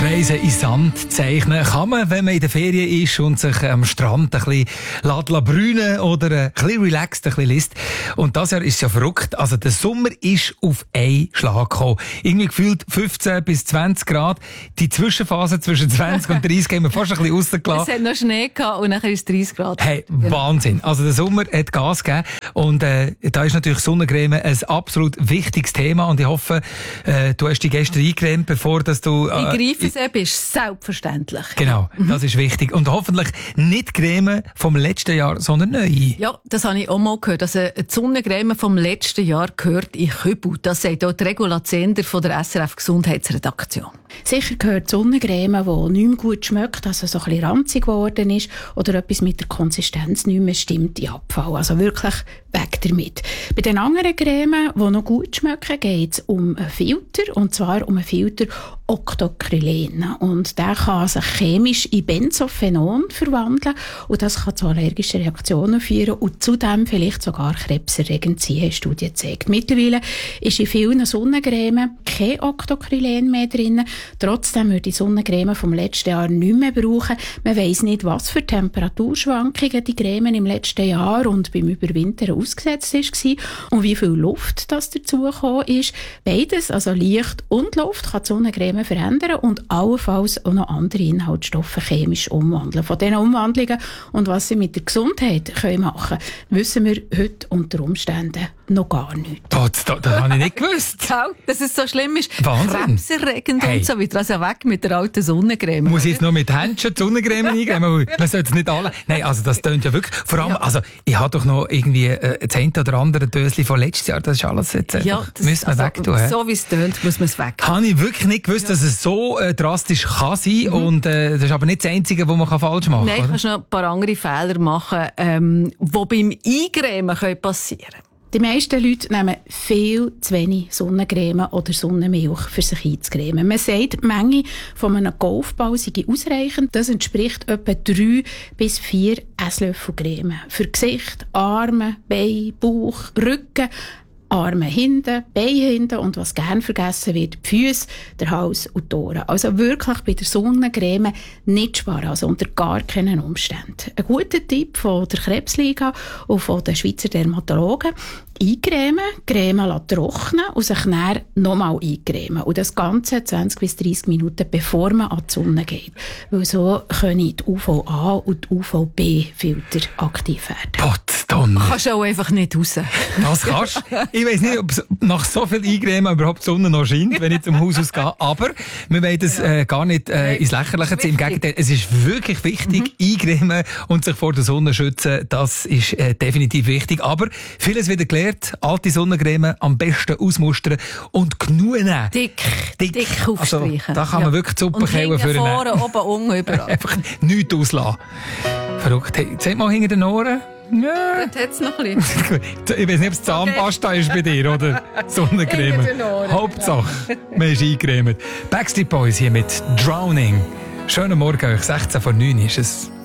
Kreise in Sand zeichnen kann man, wenn man in der Ferien ist und sich am Strand ein bisschen brünen oder ein bisschen relaxed ein bisschen liest. Und das Jahr ist es ja verrückt. Also der Sommer ist auf einen Schlag gekommen. Irgendwie gefühlt 15 bis 20 Grad. Die Zwischenphase zwischen 20 und 30 haben wir fast ein bisschen rausgelassen. Es hat noch Schnee gehabt und dann ist es 30 Grad. Hey, Wahnsinn. Also der Sommer hat Gas gegeben. Und da ist natürlich Sonnencreme ein absolut wichtiges Thema. Und ich hoffe, du hast dich gestern eingecremt, bevor dass du... Die Greifensepp ist selbstverständlich. Genau, das ist wichtig. Und hoffentlich nicht Creme vom letzten Jahr, sondern neue. Ja, das habe ich auch mal gehört. Also die Sonnencreme vom letzten Jahr gehört in Kübel. Das sagt auch die Regula Zehnder von der SRF Gesundheitsredaktion. Sicher gehört die Sonnencreme, die nicht mehr gut schmeckt, also so ein bisschen ranzig geworden ist oder etwas mit der Konsistenz nicht mehr stimmt, in Abfall. Also wirklich weg damit. Bei den anderen Cremen, die noch gut schmecken, geht es um einen Filter, und zwar um einen Filter Octocrylene. Und der kann sich chemisch in Benzophenon verwandeln und das kann zu allergischen Reaktionen führen und zudem vielleicht sogar krebserregend sein, haben Studien gezeigt. Mittlerweile ist in vielen Sonnencremen kein Octocrylene mehr drin. Trotzdem würde die Sonnencreme vom letzten Jahr nicht mehr brauchen. Man weiss nicht, was für Temperaturschwankungen die Creme im letzten Jahr und beim Überwintern ausgesetzt war und wie viel Luft das dazugekommen ist. Beides, also Licht und Luft, kann die Sonnencreme verändern und allenfalls auch noch andere Inhaltsstoffe chemisch umwandeln. Von diesen Umwandlungen und was sie mit der Gesundheit machen können, wissen wir heute unter Umständen noch gar nicht. Das habe ich nicht gewusst. Genau, dass es so schlimm ist. Wahnsinn. Krebserregend und so weiter. Also weg mit der alten Sonnencreme. Muss ich jetzt noch mit Händchen die Sonnencreme eingeben? Man sollte es nicht alle... Nein, also das tönt ja wirklich... Vor allem, also ich habe doch noch irgendwie das eine oder andere Döschen von letztes Jahr. Das ist alles jetzt müssen wir wegtun. So wie es tönt, muss man es weg. Habe ich wirklich nicht gewusst, dass es so drastisch kann sein. Und das ist aber nicht das Einzige, was man falsch machen kann. Nein, du kannst noch ein paar andere Fehler machen, die beim Eingremen passieren können. Die meisten Leute nehmen viel zu wenig Sonnencreme oder Sonnenmilch für sich einzucremen. Man sagt, die Menge von einem Golfball sei ausreichend. Das entspricht etwa 3 bis 4 Esslöffel Creme. Für Gesicht, Arme, Beine, Bauch, Rücken, Arme hinten, Beine hinten und was gern vergessen wird, die Füße, der Hals und die Ohren. Also wirklich bei der Sonnencreme nicht sparen, also unter gar keinen Umständen. Ein guter Tipp von der Krebsliga und von den Schweizer Dermatologen: eincremen, Creme trocknen und sich dann nochmal eincremen. Und das Ganze 20 bis 30 Minuten, bevor man an die Sonne geht. Weil so können die UVA und die UVB-Filter aktiv werden. Pottdonner. Kannst du auch einfach nicht raus. Das kannst du. Ich weiss nicht, ob es nach so viel Eincremen überhaupt die Sonne noch scheint, wenn ich zum Haus ausgehe. Aber wir wollen das gar nicht ins Lächerliche ziehen. Im Gegenteil, es ist wirklich wichtig, eincremen und sich vor der Sonne schützen. Das ist definitiv wichtig. Aber vieles wieder gelernt. Alte Sonnencreme am besten ausmustern und genug nehmen. Dick aufstreichen. Also, da kann man wirklich die Suppe käuen für einen. Und vorne, oben, unten, überall. Einfach nichts auslassen. Verrückt. Hey, zeig mal hinter den Ohren. Ja. Dort hat es noch ein bisschen. Ich weiß nicht, ob es Zahnpasta ist bei dir oder Sonnencreme. Hauptsache, man ist eingecremt. Backstreet Boys hier mit Drowning. Schönen Morgen euch, 16 vor 9 ist es.